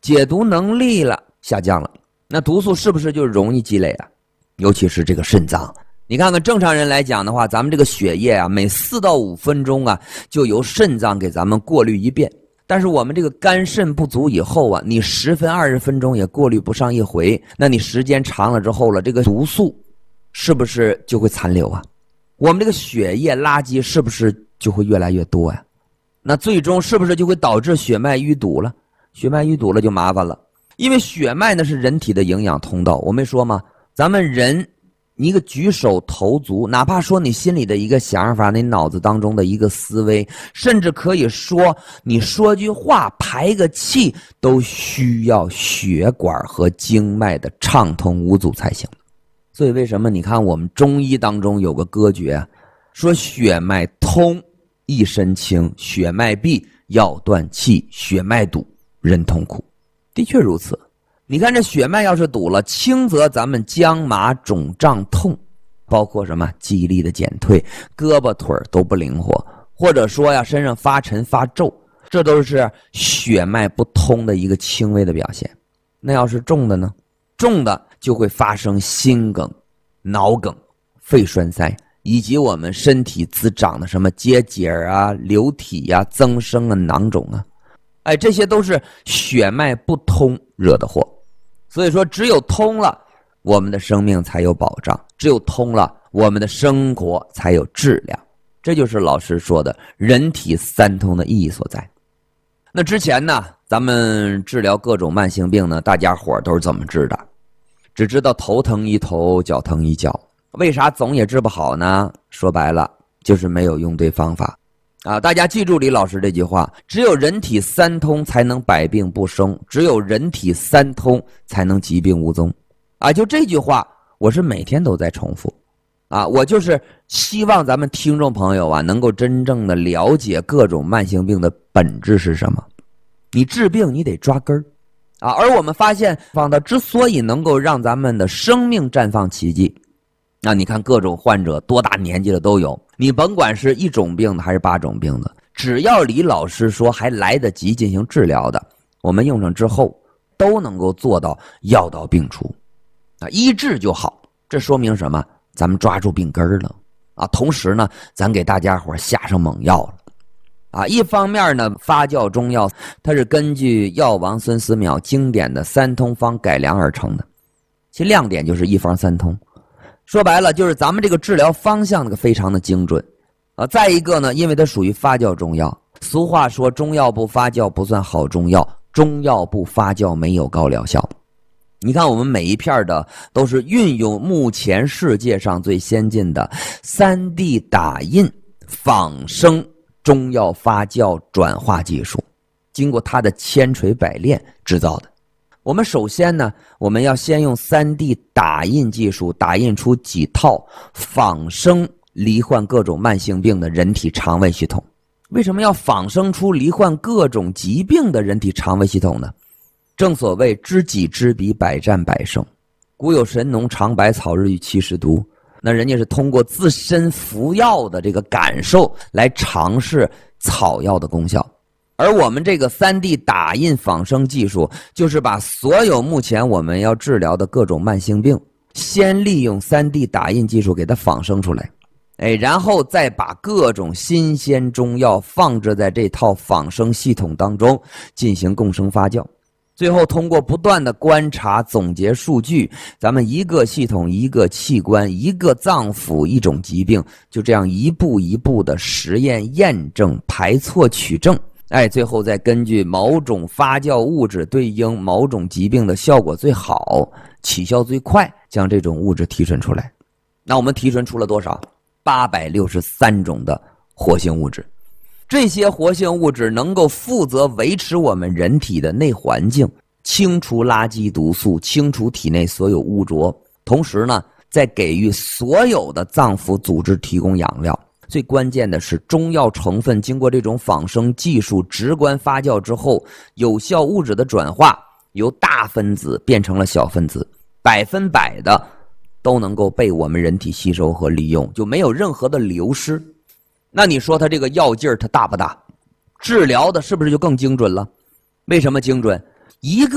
解毒能力下降了，那毒素是不是就容易积累啊？尤其是这个肾脏，你看看正常人来讲的话，咱们这个血液啊，每4到5分钟啊，就由肾脏给咱们过滤一遍。但是我们这个肝肾不足以后啊，你10分20分钟也过滤不上一回，那你时间长了之后了，这个毒素是不是就会残留啊？我们这个血液垃圾是不是就会越来越多呀？那最终是不是就会导致血脉淤堵了？血脉淤堵了就麻烦了，因为血脉呢是人体的营养通道。我没说吗？咱们人你一个举手投足，哪怕说你心里的一个想法，你脑子当中的一个思维，甚至可以说你说句话排个气，都需要血管和经脉的畅通无阻才行。所以为什么你看我们中医当中有个歌诀啊，说血脉通一身轻，血脉闭药断气，血脉堵人痛苦。的确如此，你看这血脉要是堵了，轻则咱们僵麻肿胀痛，包括什么记忆力的减退，胳膊腿都不灵活，或者说呀身上发沉发皱，这都是血脉不通的一个轻微的表现。那要是重的呢？重的就会发生心梗、脑梗、肺栓塞，以及我们身体滋长的什么结节啊、瘤体啊、增生啊、囊肿啊，这些都是血脉不通惹的祸。所以说只有通了，我们的生命才有保障，只有通了，我们的生活才有质量。这就是老师说的人体三通的意义所在。那之前呢，咱们治疗各种慢性病呢，大家伙都是怎么治的？只知道头疼一头，脚疼一脚，为啥总也治不好呢？说白了就是没有用对方法啊！大家记住李老师这句话，只有人体三通才能百病不生，只有人体三通才能疾病无踪啊！就这句话我是每天都在重复啊！我就是希望咱们听众朋友啊，能够真正的了解各种慢性病的本质是什么。你治病你得抓根儿啊！而我们发现方的之所以能够让咱们的生命绽放奇迹，那你看各种患者多大年纪的都有，你甭管是1种病的还是8种病的，只要李老师说还来得及进行治疗的，我们用上之后都能够做到药到病除啊，医治就好。这说明什么？咱们抓住病根了啊！同时呢，咱给大家伙下上猛药了啊！一方面呢，发酵中药它是根据药王孙思邈经典的三通方改良而成的，其亮点就是一方三通。说白了就是咱们这个治疗方向那个非常的精准啊！再一个呢，因为它属于发酵中药，俗话说中药不发酵不算好中药，中药不发酵没有高疗效。你看我们每一片的都是运用目前世界上最先进的 3D 打印仿生中药发酵转化技术，经过它的千锤百炼制造的。我们首先呢，我们要先用 3D 打印技术打印出几套仿生罹患各种慢性病的人体肠胃系统。为什么要仿生出罹患各种疾病的人体肠胃系统呢？正所谓知己知彼，百战百胜。古有神农尝百草，日遇70毒。那人家是通过自身服药的这个感受来尝试草药的功效。而我们这个 3D 打印仿生技术，就是把所有目前我们要治疗的各种慢性病，先利用 3D 打印技术给它仿生出来，然后再把各种新鲜中药放置在这套仿生系统当中进行共生发酵。最后通过不断的观察总结数据，咱们一个系统一个器官一个脏腑一种疾病，就这样一步一步的实验验证排错取证，最后再根据某种发酵物质对应某种疾病的效果最好起效最快，将这种物质提纯出来。那我们提纯出了多少？863种的活性物质。这些活性物质能够负责维持我们人体的内环境，清除垃圾毒素，清除体内所有污浊，同时呢，再给予所有的脏腑组织提供养料。最关键的是，中药成分经过这种仿生技术直观发酵之后，有效物质的转化由大分子变成了小分子，100%的都能够被我们人体吸收和利用，就没有任何的流失。那你说它这个药劲儿它大不大？治疗的是不是就更精准了？为什么精准？一个